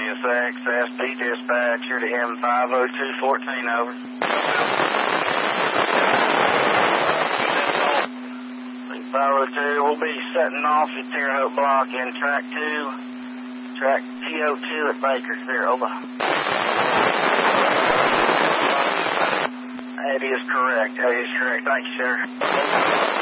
WSXSP dispatcher to M50214, over. 502, we'll be setting off at Terre Haute Block in track 2, track TO2 at Bakersfield, over. That is correct, thank you, sir.